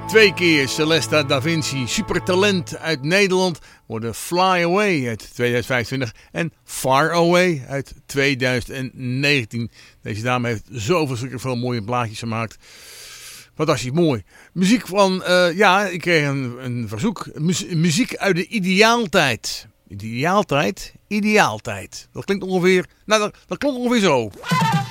2 keer Celesta Da Vinci, supertalent uit Nederland, worden Fly Away uit 2025 en Far Away uit 2019. Deze dame heeft zo verschrikkelijk veel mooie plaatjes gemaakt. Fantastisch mooi. Muziek van, ik kreeg een verzoek. Muziek uit de ideaaltijd. Ideaaltijd? Ideaaltijd. Dat klinkt ongeveer, dat klonk ongeveer zo.